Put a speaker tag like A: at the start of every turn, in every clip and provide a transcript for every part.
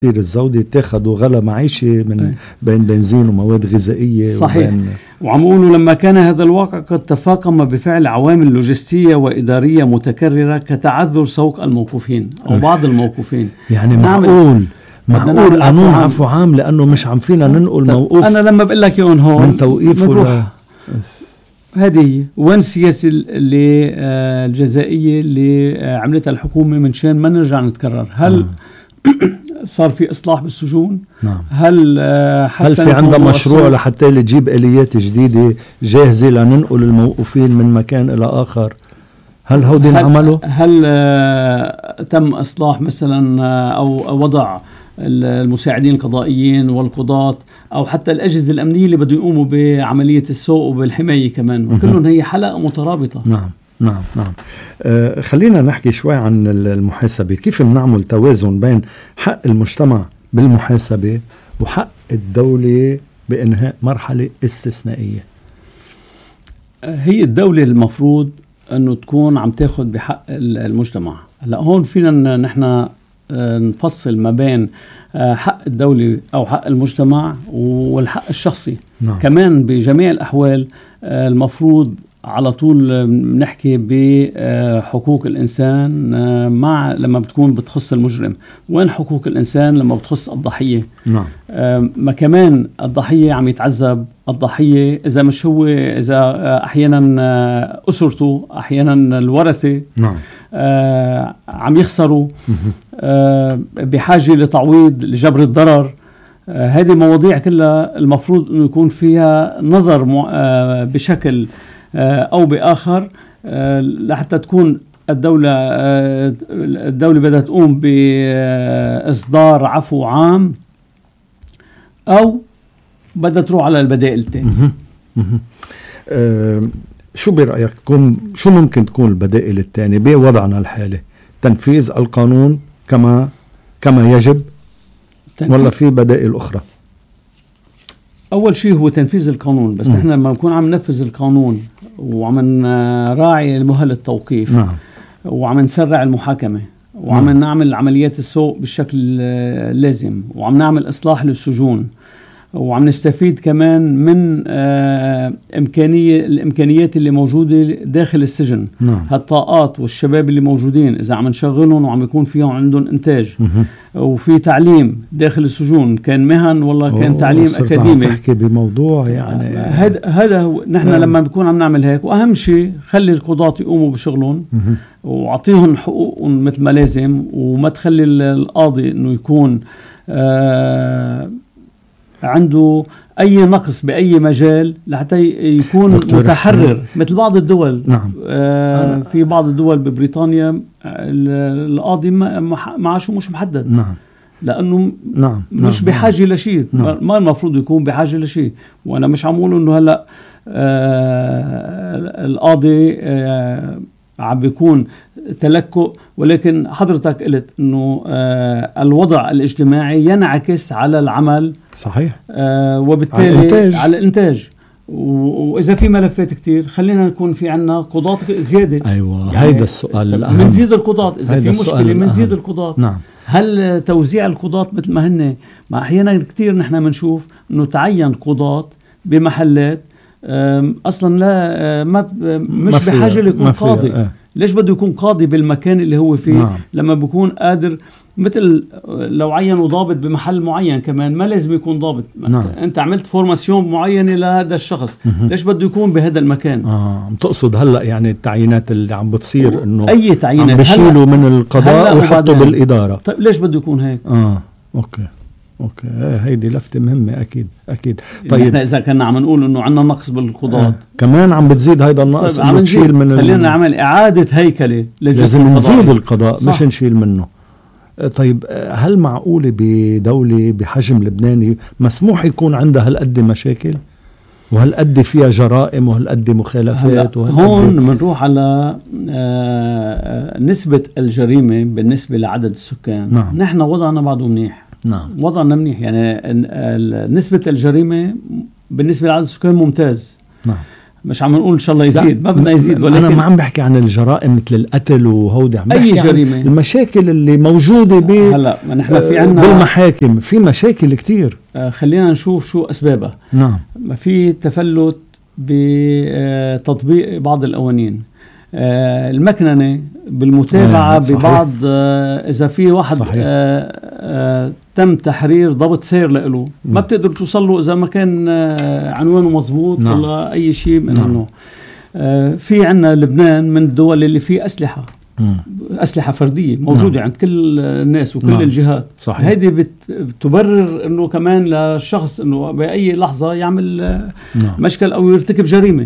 A: الزودي اتخذوا غلا معيشة من بين بنزين ومواد غذائية.
B: صحيح. وعم يقولوا لما كان هذا الواقع قد تفاقم بفعل عوامل لوجستية وإدارية متكررة كتعذر سوق الموقوفين أو بعض الموقوفين.
A: يعني معقول قانون عفو عام لأنه مش عم فينا ننقل موقوف.
B: أنا لما بقول لك يون هون
A: من توقيفه
B: هذه وين السياسة الجزائية اللي عملتها الحكومة من شان ما نرجع نتكرر؟ هل صار في إصلاح بالسجون؟
A: نعم.
B: هل
A: في عندها مشروع لحتى تجيب آليات جديدة جاهزة لننقل الموقوفين من مكان إلى آخر؟ هل هودين عملوا؟
B: هل تم إصلاح مثلا أو وضع المساعدين القضائيين والقضاة أو حتى الأجهزة الأمنية اللي بدهم يقوموا بعملية السوق وبالحماية كمان؟ كلهم هي حلقة مترابطة.
A: نعم. خلينا نحكي شوي عن المحاسبة. كيف بنعمل توازن بين حق المجتمع بالمحاسبة وحق الدولة بإنهاء مرحلة استثنائية؟
B: هي الدولة المفروض أنه تكون عم تاخد بحق المجتمع. هلا هون فينا نحن نفصل ما بين حق الدولة أو حق المجتمع والحق الشخصي.
A: نعم.
B: كمان بجميع الأحوال المفروض على طول نحكي بحقوق الإنسان مع لما بتكون بتخص المجرم. وين حقوق الإنسان لما بتخص الضحية؟
A: نعم.
B: ما كمان الضحية عم يتعذب، الضحية إذا مش هو، إذا أحيانا أسرته، أحيانا الورثة.
A: نعم.
B: عم يخسروا، بحاجة لتعويض لجبر الضرر. هذه مواضيع كلها المفروض أنه يكون فيها نظر بشكل أو بآخر لحتى تكون الدولة بدها تقوم بإصدار عفو عام أو بدها تروح على البدائل التانية.
A: شو برأيك شو ممكن تكون البدائل التانية بوضعنا الحالي؟ تنفيذ القانون كما يجب ولا في بدائل أخرى؟
B: أول شيء هو تنفيذ القانون. بس نحن لما نكون عم ننفذ القانون وعم نراعي مهل التوقيف،
A: نعم،
B: وعم نسرع المحاكمة، وعم نعمل عمليات السوق بالشكل اللازم، وعم نعمل إصلاح للسجون، وعم نستفيد كمان من الإمكانيات اللي موجودة داخل السجن.
A: نعم.
B: هالطاقات والشباب اللي موجودين إذا عم نشغلهم وعم يكون فيهم عندهم إنتاج، وفي تعليم داخل السجون، كان مهن والله كان تعليم أكاديمي.
A: تحكي بموضوع يعني
B: هذا هو نحن لما بنكون عم نعمل هيك. وأهم شيء خلي القضاة يقوموا بشغلهم وعطيهم حقوقهم مثل ما لازم، وما تخلي القاضي إنه يكون عنده أي نقص بأي مجال لحتى يكون متحرر مثل بعض الدول.
A: نعم.
B: في بعض الدول ببريطانيا القاضي معاشه مش محدد.
A: نعم.
B: لأنه
A: نعم.
B: مش بحاجة لشيء. ما المفروض يكون بحاجة لشيء. وأنا مش عم أقول إنه هلأ القاضي عم بيكون تلكؤ، ولكن حضرتك قلت إنه الوضع الاجتماعي ينعكس على العمل.
A: صحيح.
B: وبالتالي على الإنتاج. وإذا في ملفات كتير خلينا نكون في عنا قضاة زيادة.
A: أيوة، يعني هيدا السؤال الأهم.
B: منزيد القضاة إذا في مشكلة، منزيد القضاة.
A: نعم.
B: هل توزيع القضاة مثل ما هن؟ ما أحيانا كتير نحن منشوف إنه تعين قضاة بمحلات أصلا لا مش بحاجة ليكون قاضي. ليش بده يكون قاضي بالمكان اللي هو فيه؟
A: نعم.
B: لما بيكون قادر، مثل لو عينوا ضابط بمحل معين كمان ما لازم يكون ضابط.
A: نعم.
B: انت عملت فورماسيون معينة لهذا الشخص، ليش بده يكون بهذا المكان؟
A: تقصد هلا يعني التعيينات اللي عم بتصير انه
B: اي تعيينات
A: عم بيشيلوا من القضاء ويحطوا بالإدارة.
B: طيب ليش بده يكون هيك؟
A: اوكي هيدي لفتة مهمة. أكيد.
B: طيب احنا إذا كنا عم نقول إنه عنا نقص بالقضاء
A: كمان عم بتزيد هيدا النقص.
B: طيب عم نشيل من خلينا نعمل إعادة هيكلة
A: لازم نزيد القضاء. صح. مش نشيل منه. طيب هل معقولة بدولة بحجم لبناني مسموح يكون عندها هالقد مشاكل وهالقد فيها جرائم وهالقد مخالفات؟
B: هون منروح على نسبة الجريمة بالنسبة لعدد السكان.
A: نعم.
B: نحن وضعنا بعده منيح.
A: نعم.
B: وضعنا منيح يعني نسبة الجريمة بالنسبة لعدد السكان ممتاز.
A: نعم.
B: مش عم نقول إن شاء الله يزيد، ما بدنا يزيد،
A: ولكن أنا ما عم بحكي عن الجرائم مثل القتل وهودي، عم
B: أي
A: بحكي
B: جريمة،
A: عن المشاكل اللي موجودة
B: هلا نحن في عنا
A: بالمحاكم في مشاكل كتير.
B: خلينا نشوف شو أسبابها.
A: نعم.
B: في تفلت بتطبيق بعض القوانين، المكننة بالمتابعة ببعض، إذا في واحد تم تحرير ضبط سير له ما بتقدر توصل له إذا ما كان عنوانه مضبوط ولا أي شيء من هالنوع. في عنا لبنان من الدول اللي فيه أسلحة فردية موجودة عند كل الناس وكل الجهات. هذه بتبرر إنه كمان للشخص إنه بأي لحظة يعمل مشكل أو يرتكب جريمة.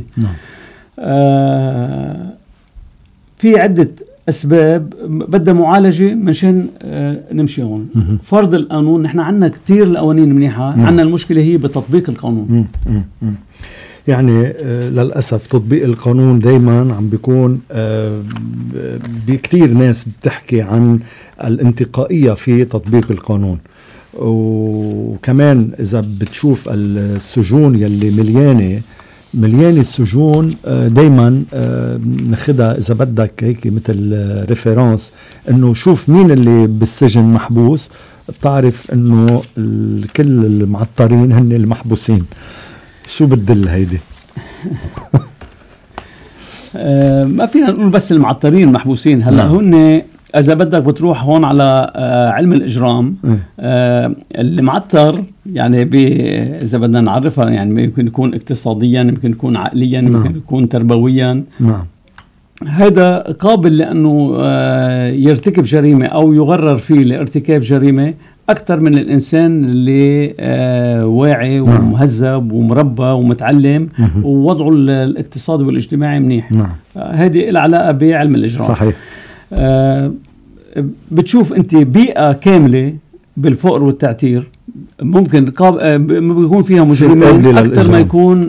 B: في عدة أسباب بدها معالجة منشان نمشي هون. فرض القانون، نحن عنا كتير القوانين منيحة، عنا المشكلة هي بتطبيق القانون.
A: يعني للأسف تطبيق القانون دايما عم بيكون بكتير ناس بتحكي عن الانتقائية في تطبيق القانون. وكمان إذا بتشوف السجون يلي مليانة السجون، دايما ناخدها إذا بدك هيك مثل ريفيرانس، إنه شوف مين اللي بالسجن محبوس، بتعرف إنه كل المعطرين هن المحبوسين. شو بتدل هيدي؟
B: ما فينا نقول بس المعطرين محبوسين. هلا هن إذا بدك بتروح هون على علم الإجرام، اللي معطر يعني إذا بدنا نعرفها يعني يمكن يكون اقتصاديا، يمكن يكون عقليا، يمكن يكون تربويا. هذا قابل لأنه يرتكب جريمة أو يغرر فيه لارتكاب جريمة أكثر من الإنسان اللي واعي ومهذب ومربى ومتعلم ووضعه الاقتصادي والاجتماعي منيح. هذه العلاقة بعلم الإجرام.
A: صحيح.
B: بتشوف أنت بيئة كاملة بالفقر والتعتير، ممكن يكون فيها مجرمين أكثر ما يكون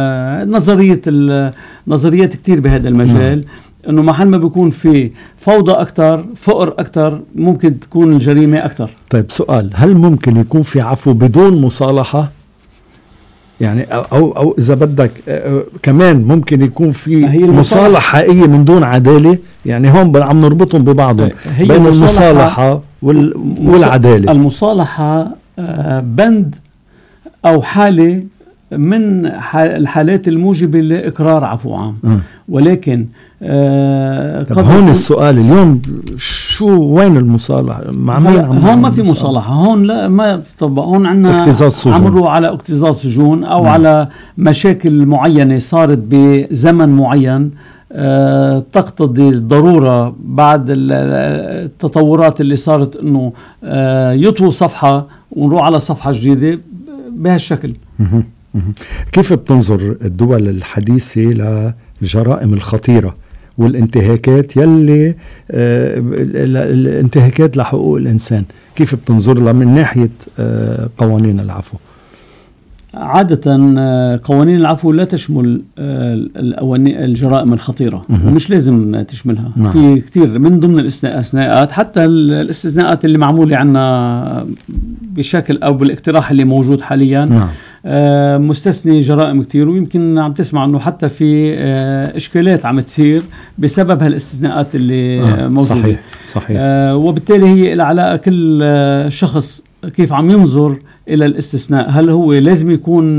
B: نظريات كتير بهذا المجال. إنه محل ما بيكون في فوضى أكتر، فقر أكتر، ممكن تكون الجريمة أكتر.
A: طيب سؤال، هل ممكن يكون في عفو بدون مصالحة؟ يعني أو إذا بدك كمان ممكن يكون في مصالحة حقيقية من دون عدالة؟ يعني هون عم نربطهم ببعضهم بين المصالحة والعدالة.
B: المصالحة بند أو حالة من الحالات الموجبة لإقرار عفو عام. ولكن
A: طب هون السؤال اليوم، وين المصالحة؟ مع مين
B: هون ما في مصالحة. هون لا، ما طب هون عنا عملوا على اكتظاظ سجون أو على مشاكل معينة صارت بزمن معين، تقتضي الضرورة بعد التطورات اللي صارت إنه يطوي صفحة ونروح على صفحة جديدة بهالشكل.
A: كيف بتنظر الدول الحديثة للجرائم الخطيرة والانتهاكات يلي الانتهاكات لحقوق الإنسان؟ كيف بتنظر لها من ناحية قوانين العفو؟
B: عادة قوانين العفو لا تشمل الجرائم الخطيرة، ومش لازم تشملها. في كتير من ضمن الاستثناءات، حتى الاستثناءات اللي معمولة عنا بشكل أو بالاقتراح اللي موجود حاليا، مستثني جرائم كتير. ويمكن عم تسمع أنه حتى في إشكالات عم تصير بسبب هالاستثناءات اللي موجودة.
A: صحيح.
B: وبالتالي هي العلاقة كل شخص كيف عم ينظر إلى الاستثناء. هل هو لازم يكون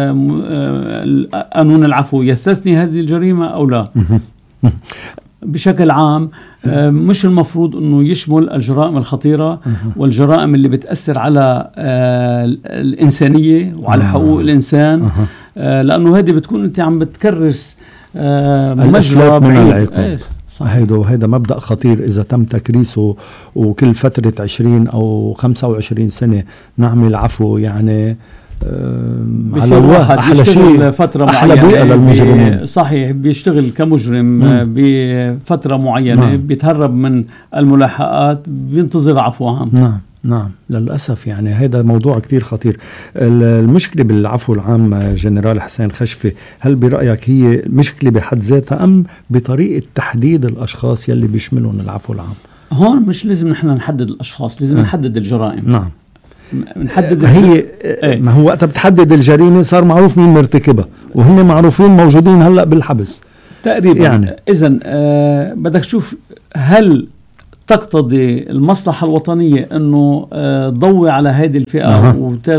B: قانون العفو يستثني هذه الجريمة أو لا؟ بشكل عام مش المفروض أنه يشمل الجرائم الخطيرة والجرائم اللي بتأثر على الإنسانية وعلى حقوق الإنسان، لأنه هذه بتكون أنت عم بتكرس
A: مجرى بعيد. هيدا مبدأ خطير إذا تم تكريسه، وكل فترة 20 أو 25 سنة نعمل عفو. يعني
B: على واحد يشتغل فترة معينة
A: للمجرمين.
B: صحيح، بيشتغل كمجرم بفترة معينة، بيتهرب من الملاحقات، بينتظر عفو عام.
A: نعم للأسف. يعني هذا موضوع كتير خطير. المشكلة بالعفو العام جنرال حسين خشفي، هل برأيك هي مشكلة بحد ذاتها أم بطريقة تحديد الأشخاص يلي بيشملون العفو العام؟
B: هون مش لازم نحن نحدد الأشخاص، لازم نحدد الجرائم.
A: نعم.
B: بنحدد
A: ما هو وقت بتحدد الجريمة صار معروف مين مرتكبها، وهم معروفين موجودين هلأ بالحبس
B: تقريبا يعني. إذن بدك تشوف هل تقتضي المصلحة الوطنية أنه تضوي على هذه الفئة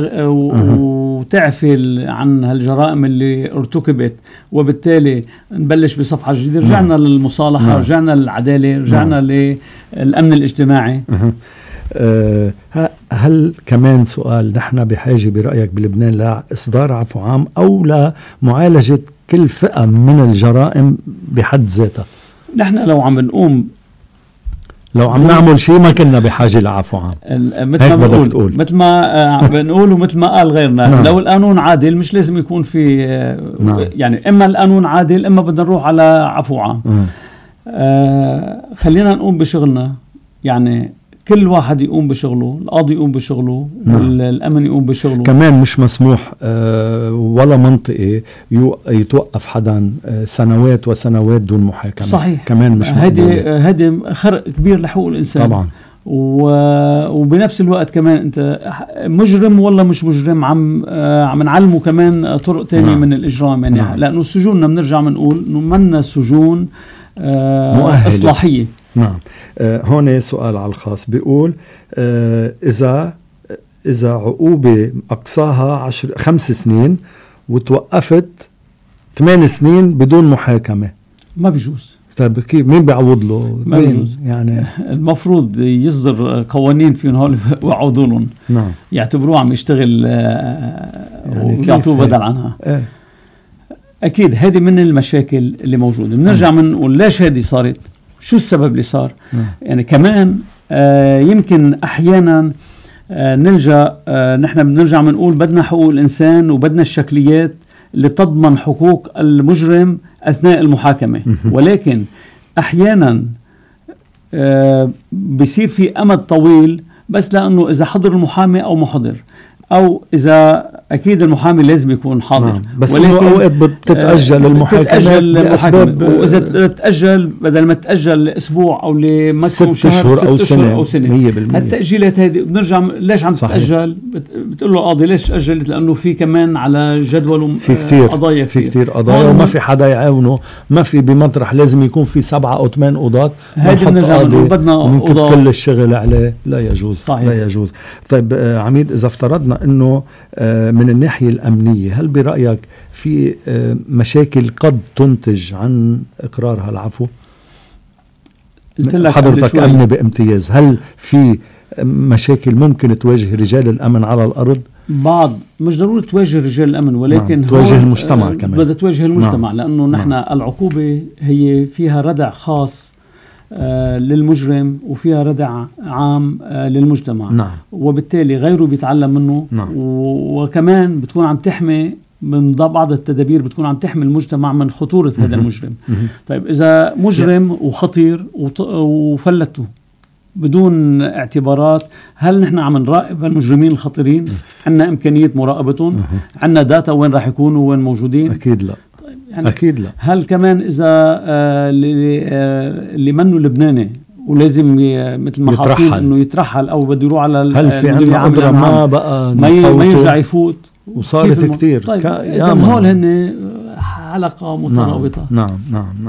B: وتعفي عن هالجرائم اللي ارتكبت، وبالتالي نبلش بصفحة جديدة. رجعنا للمصالحة، رجعنا للعدالة، رجعنا للأمن الاجتماعي.
A: هل كمان سؤال، نحن بحاجة برأيك بلبنان لإصدار عفو عام أو لمعالجة كل فئة من الجرائم بحد ذاتها؟
B: نحن لو عم
A: نعمل شيء ما كنا بحاجة لعفو عام،
B: مثل ما بنقول، مثل ما بنقول ومثل ما قال غيرنا. لو القانون عادل مش لازم يكون في يعني إما القانون عادل إما بدنا نروح على عفو عام. خلينا نقوم بشغلنا، يعني كل واحد يقوم بشغله، القاضي يقوم بشغله، والأمن يقوم بشغله.
A: كمان مش مسموح ولا منطقي يتوقف حدا سنوات وسنوات دون محاكمة.
B: صحيح.
A: كمان مش
B: هذه خرق كبير لحقوق الإنسان
A: طبعا.
B: وبنفس الوقت كمان أنت مجرم ولا مش مجرم، عم نعلمه كمان طرق تانية من الإجرام يعني. لأنه سجوننا بنرجع منقول إنه منا سجون إصلاحية.
A: نعم. هون سؤال على الخاص بيقول إذا عقوبة أقصاها 5 سنين وتوقفت 8 سنين بدون محاكمة
B: ما بيجوز.
A: طيب كيف مين بيعوض له؟
B: ما بيجوز
A: يعني.
B: المفروض يصدر قوانين فيهم هول ويعوضوا لهم.
A: نعم.
B: يعتبروه عم يشتغل يعني ويعطوه بدل عنها. أكيد هذه من المشاكل اللي موجودة. بنرجع بنقول ليش هذه صارت، شو السبب اللي صار. يعني كمان يمكن أحيانا نلجأ نحن بنرجع بنقول بدنا حقوق الإنسان وبدنا الشكليات اللي تضمن حقوق المجرم أثناء المحاكمة. ولكن أحيانا بيصير في أمد طويل بس لأنه إذا حضر المحامي أو ما حضر، أو إذا أكيد المحامي لازم يكون حاضر.
A: نعم. بس إنه أوقات بتتأجل المحاكمة لأسباب،
B: وإذا تتأجل بدل ما تتأجل أسبوع أو لماكسيموم
A: 6 شهور أو سنة
B: 100%. التأجيلات هذه بنرجع ليش عم تتأجل؟ بتقول له قاضي ليش أجلت؟ لأنه في كمان على جدول قضايا
A: في كتير قضايا وما في حدا يعاونه، ما في بمطرح لازم يكون في 7 أو 8 قضاة.
B: هذه بنرجع بدنا
A: قضاة كل الشغل عليه، لا يجوز.
B: صحيح.
A: لا يجوز. طيب عميد، إذا افترضنا إنه من الناحية الأمنية، هل برأيك في مشاكل قد تنتج عن إقرار هالعفو؟ حضرتك أمن بامتياز، هل في مشاكل ممكن تواجه رجال الأمن على الأرض؟
B: بعض مش ضروري تواجه رجال الأمن، ولكن
A: تواجه المجتمع كمان.
B: بدها تواجه المجتمع. لأنه نحن العقوبة هي فيها ردع خاص للمجرم وفيها ردع عام للمجتمع. وبالتالي غيره بيتعلم منه. وكمان بتكون عم تحمي من بعض التدابير، بتكون عم تحمي المجتمع من خطورة هذا المجرم. طيب إذا مجرم وخطير وفلته بدون اعتبارات، هل نحن عم نراقب المجرمين الخطيرين؟ عندنا إمكانية مراقبتهم؟ عندنا داتا وين راح يكونوا وين موجودين؟
A: أكيد لا. يعني أكيد لا.
B: هل كمان إذا اللي منه لبناني ولازم مثل ما حاطين إنه يترحل أو بده يروح على،
A: هل في عندنا قدرة ما بقى
B: ما يرجع يفوت؟
A: وصارت كتير.
B: طيب إذا هول هن حلقة مترابطة.
A: نعم.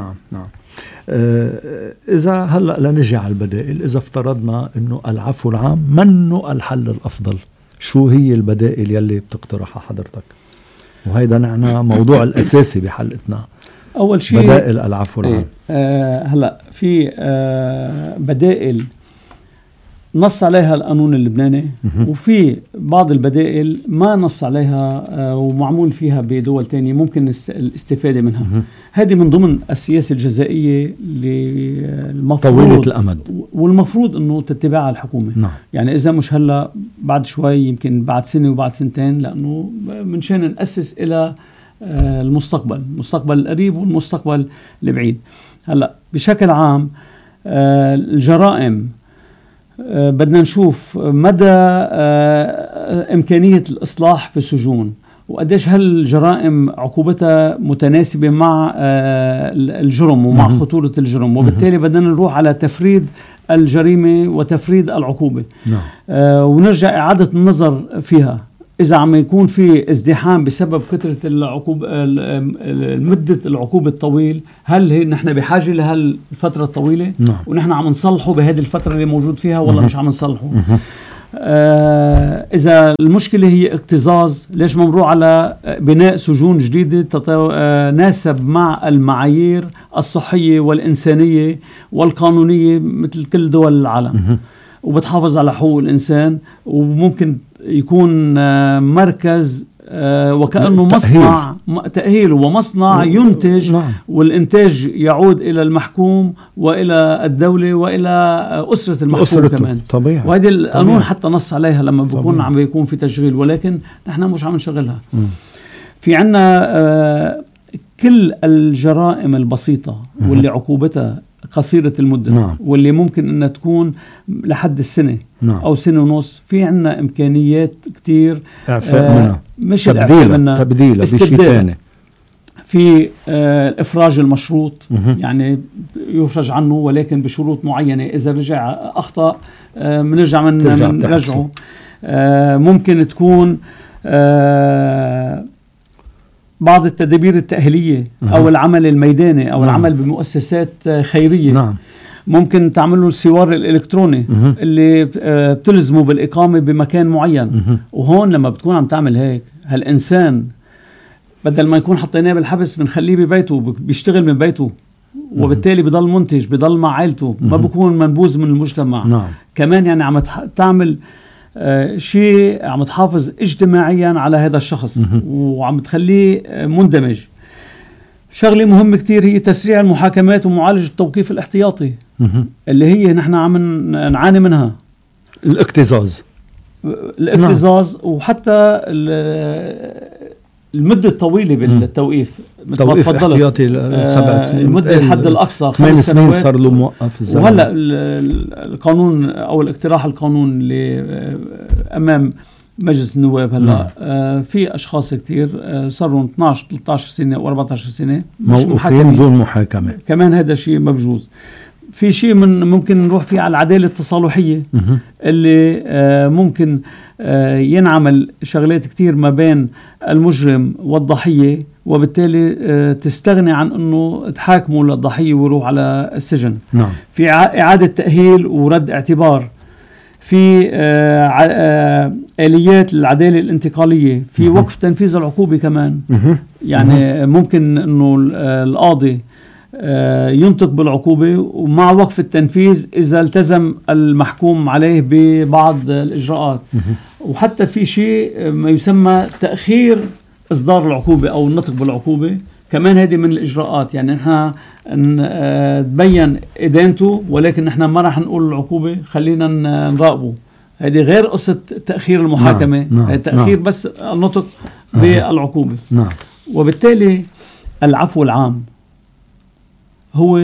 A: إذا هلأ لنجي على البدائل، إذا افترضنا إنه العفو العام منه الحل الأفضل، شو هي البدائل يلي بتقترحها حضرتك؟ وهيدا نحن موضوع الأساسي بحلقتنا.
B: أول شيء
A: بدائل العفو العام.
B: هلأ في بدائل نص عليها القانون اللبناني، وفي بعض البدائل ما نص عليها ومعمول فيها بدول تانية ممكن الاستفادة منها. هذه من ضمن السياسة الجزائية المفروض
A: طويلة الأمد،
B: والمفروض أنه تتبعها الحكومة. يعني إذا مش هلأ بعد شوي، يمكن بعد سنة وبعد سنتين، لأنه منشان نأسس إلى المستقبل القريب والمستقبل البعيد. هلأ بشكل عام الجرائم بدنا نشوف مدى إمكانية الإصلاح في السجون، وقديش هالجرائم عقوبتها متناسبة مع الجرم ومع خطورة الجرم. وبالتالي بدنا نروح على تفريد الجريمة وتفريد العقوبة.
A: نعم.
B: ونرجع إعادة النظر فيها. إذا عم يكون في ازدحام بسبب كثرة العقوبة، مدة العقوبة الطويل، هل نحن بحاجة لهالفترة الطويلة؟
A: نعم.
B: ونحن عم نصلحه بهذه الفترة اللي موجود فيها ولا مش عم نصلحه؟ إذا المشكلة هي اكتظاظ، ليش ما نروح على بناء سجون جديدة تتناسب مع المعايير الصحية والإنسانية والقانونية مثل كل دول العالم، وبتحافظ على حقوق الإنسان، وممكن يكون مركز وكأنه مصنع تأهيل ومصنع ينتج.
A: نعم.
B: والإنتاج يعود إلى المحكوم وإلى الدولة وإلى أسرة المحكوم كمان.
A: طبيعي.
B: وهذه القانون حتى نص عليها لما بيكون عم بيكون في تشغيل، ولكن نحن مش عم نشغلها. في عنا كل الجرائم البسيطة واللي عقوبتها قصيرة المدة.
A: نعم.
B: واللي ممكن أنها تكون لحد السنة.
A: نعم.
B: أو سنة ونص. في عنا إمكانيات كتير
A: إعفاء منها،
B: مش
A: تبديل بشيء ثاني.
B: في الإفراج المشروط، يعني يفرج عنه ولكن بشروط معينة. إذا رجع أخطأ بنرجع من رجعه. ممكن تكون بعض التدابير التأهيلية أو العمل الميداني أو العمل بمؤسسات خيرية.
A: نعم.
B: ممكن تعملوا السوار الإلكتروني اللي بتلزموا بالإقامة بمكان معين. وهون لما بتكون عم تعمل هيك، هالإنسان بدل ما يكون حطيناه بالحبس بنخليه ببيته بيشتغل من بيته، وبالتالي بضل منتج، بضل مع عائلته، ما بكون منبوذ من المجتمع.
A: نعم.
B: كمان يعني عم تعمل شيء عم تحافظ اجتماعيا على هذا الشخص وعم تخليه مندمج. شغلة مهمة كتير هي تسريع المحاكمات ومعالجة التوقيف الاحتياطي اللي هي نحن عم نعاني منها.
A: الاكتظاظ.
B: نعم. وحتى المدة الطويلة بالتوقيف،
A: توقيف احتياطي 7 سنين،
B: المدة الحد الأقصى
A: 8 سنين صار له موقف الزمن.
B: وهلا القانون أو الاقتراح القانون اللي أمام مجلس النواب هلا في أشخاص كتير صاروا 12 13 سنة و 14 سنة
A: موقوفين دون محاكمة.
B: كمان هذا شيء مبجوز. في شيء ممكن نروح فيه على العدالة التصالحية اللي ممكن ينعمل شغلات كتير ما بين المجرم والضحية، وبالتالي تستغني عن أنه تحاكموا للضحية ويروح على السجن.
A: نعم.
B: في إعادة تأهيل ورد اعتبار، في آليات العدالة الانتقالية، في وقف تنفيذ العقوبة كمان. يعني ممكن أنه القاضي ينطق بالعقوبة ومع وقف التنفيذ إذا التزم المحكوم عليه ببعض الإجراءات. وحتى في شيء ما يسمى تأخير إصدار العقوبة أو النطق بالعقوبة، كمان هذه من الإجراءات. يعني نحن تبين إدانته ولكن نحن ما راح نقول العقوبة، خلينا نراقبه. هذه غير قصة تأخير المحاكمة.
A: نعم.
B: تأخير بس النطق بالعقوبة.
A: نعم.
B: وبالتالي العفو العام هو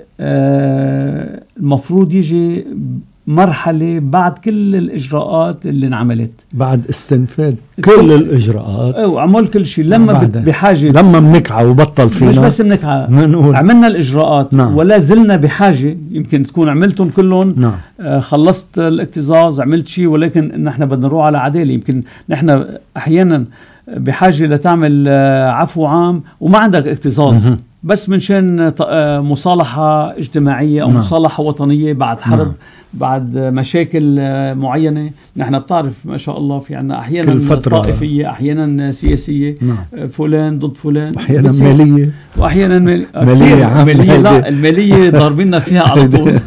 B: المفروض يجي مرحلة بعد كل الإجراءات اللي انعملت، بعد
A: استنفاذ كل الإجراءات
B: وعمل كل شيء. لما بحاجة،
A: لما منكعة وبطل فينا،
B: مش بس منكعة، عملنا الإجراءات. نعم. ولا زلنا بحاجة، يمكن تكون عملتم كلهم. نعم. خلصت الاكتظاظ، عملت شيء، ولكن نحن بدنا نروح على عدالة. يمكن نحن أحيانا بحاجة لتعمل عفو عام وما عندك اكتظاظ، بس من شان مصالحة اجتماعية أو مصالحة وطنية بعد حرب، بعد مشاكل معينة. نحن بتعرف ما شاء الله في عنا أحيانا طائفية، أحيانا سياسية، فلان ضد فلان،
A: أحيانا مالية،
B: وأحيانا
A: مالية.
B: لا، المالية ضاربيننا فيها على طول.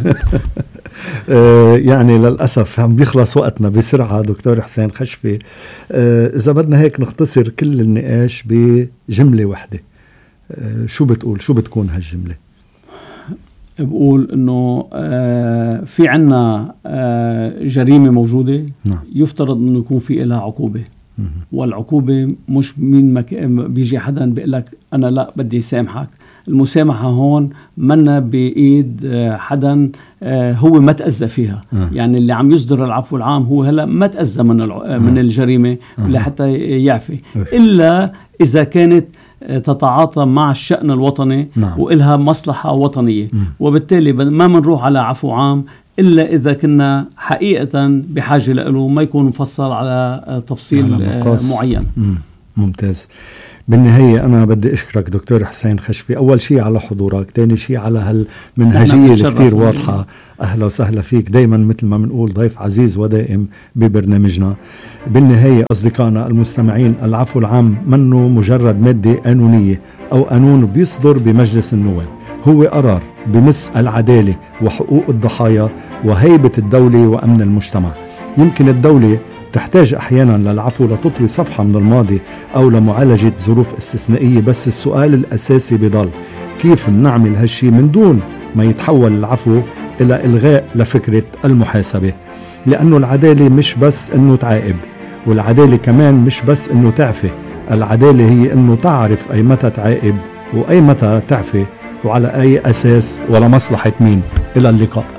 A: يعني للأسف عم بيخلص وقتنا بسرعة. دكتور حسين خشفي، إذا بدنا هيك نختصر كل النقاش بجملة واحدة، شو بتقول؟ شو بتكون هالجملة؟
B: بقول إنه في عنا جريمة موجودة. نعم. يفترض إنه يكون في إلها عقوبة. والعقوبة مش مين بيجي حدا بيقول لك أنا لا بدي سامحك. المسامحة هون منا بإيد حدا هو ما تأذى فيها. يعني اللي عم يصدر العفو العام هو هلا ما تأذى من الجريمة لحتى يعفي، إلا إذا كانت تتعاطى مع الشأن الوطني. نعم. وإلها مصلحة وطنية. وبالتالي ما منروح على عفو عام إلا إذا كنا حقيقة بحاجة له، ما يكون مفصل على تفصيل معين.
A: ممتاز. بالنهاية أنا بدي أشكرك دكتور حسين خشفي، أول شيء على حضورك، تاني شيء على هالمنهجية اللي كتير واضحة. أهلا وسهلا فيك، دايما مثل ما منقول ضيف عزيز ودائم ببرنامجنا. بالنهاية أصدقائنا المستمعين، العفو العام منه مجرد مادة قانونية أو قانون بيصدر بمجلس النواب، هو قرار بمس العدالة وحقوق الضحايا وهيبة الدولة وأمن المجتمع. يمكن الدولة تحتاج أحيانا للعفو لتطوي صفحة من الماضي أو لمعالجة ظروف استثنائية، بس السؤال الأساسي بضل كيف نعمل هالشي من دون ما يتحول العفو إلى إلغاء لفكرة المحاسبة. لأنه العدالة مش بس أنه تعاقب، والعدالة كمان مش بس أنه تعفي، العدالة هي أنه تعرف أي متى تعاقب وأي متى تعفي وعلى أي أساس ولمصلحة مين. إلى اللقاء.